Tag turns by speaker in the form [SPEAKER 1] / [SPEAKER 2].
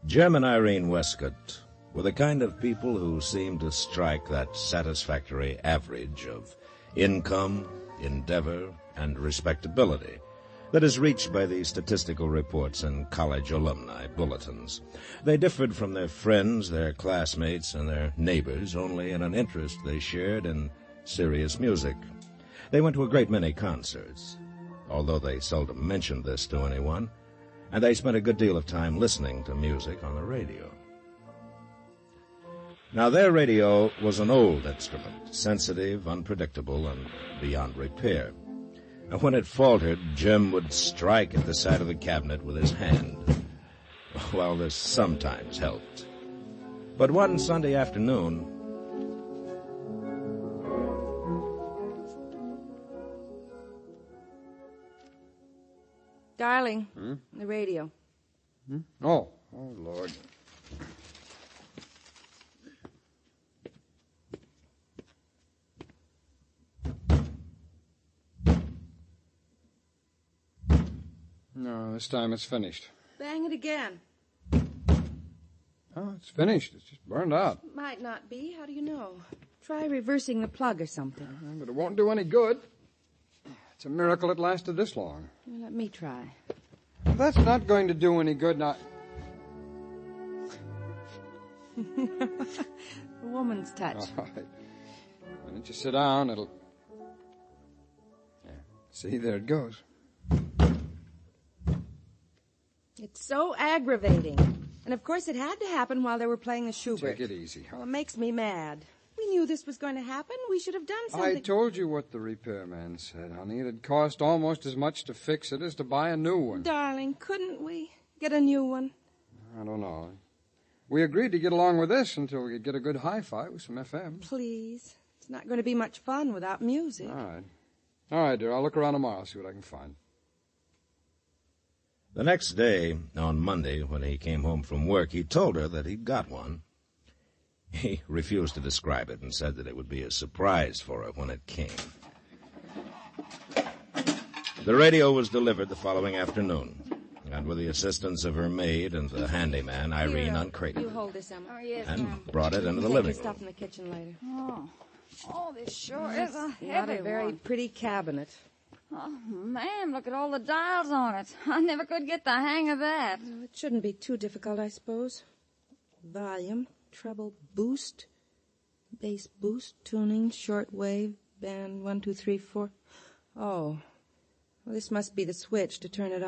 [SPEAKER 1] Jem and Irene Westcott were the kind of people who seemed to strike that satisfactory average of income, endeavor, and respectability that is reached by the statistical reports and college alumni bulletins. They differed from their friends, their classmates, and their neighbors only in an interest they shared in serious music. They went to a great many concerts, although they seldom mentioned this to anyone, and they spent a good deal of time listening to music on the radio. Now, their radio was an old instrument, sensitive, unpredictable, and beyond repair. And when it faltered, Jem would strike at the side of the cabinet with his hand. Well, this sometimes helped. But one Sunday afternoon,
[SPEAKER 2] Darling, the radio.
[SPEAKER 3] Oh, Lord. No, this time it's finished.
[SPEAKER 2] Bang it again.
[SPEAKER 3] Oh, it's finished. It's just burned out.
[SPEAKER 2] Might not be. How do you know? Try reversing the plug or something.
[SPEAKER 3] But it won't do any good. It's a miracle it lasted this long.
[SPEAKER 2] Well, let me try.
[SPEAKER 3] If that's not going to do any good, now...
[SPEAKER 2] A woman's touch.
[SPEAKER 3] All right. Why don't you sit down? It'll... Yeah. See, there it goes.
[SPEAKER 2] It's so aggravating. And of course it had to happen while they were playing the Schubert.
[SPEAKER 3] Take it easy.
[SPEAKER 2] Well, it makes me mad. We knew this was going to happen. We should have done something.
[SPEAKER 3] I told you what the repairman said, honey. It'd cost almost as much to fix it as to buy a new one.
[SPEAKER 2] Darling, couldn't we get a new one?
[SPEAKER 3] I don't know. We agreed to get along with this until we could get a good hi-fi with some FM.
[SPEAKER 2] Please. It's not going to be much fun without music.
[SPEAKER 3] All right. All right, dear. I'll look around tomorrow, see what I can find.
[SPEAKER 1] the next day, on Monday, when he came home from work, he told her that he'd got one. He refused to describe it and said that it would be a surprise for her when it came. The radio was delivered the following afternoon, and with the assistance of her maid and the handyman, Irene uncrated
[SPEAKER 2] You hold this, Emma.
[SPEAKER 4] Oh, yes,
[SPEAKER 1] and
[SPEAKER 4] ma'am.
[SPEAKER 1] brought it into the
[SPEAKER 2] Take
[SPEAKER 1] living
[SPEAKER 2] your stuff
[SPEAKER 1] room.
[SPEAKER 2] in the kitchen later.
[SPEAKER 4] Oh, this sure is a
[SPEAKER 2] Not
[SPEAKER 4] heavy
[SPEAKER 2] a very
[SPEAKER 4] one.
[SPEAKER 2] pretty cabinet.
[SPEAKER 4] Oh, ma'am, look at all the dials on it. I never could get the hang of that.
[SPEAKER 2] Well, it shouldn't be too difficult, I suppose. Volume, treble boost, bass boost, tuning, short wave, band 1, 2, 3, 4. Oh, well, this must be the switch to turn it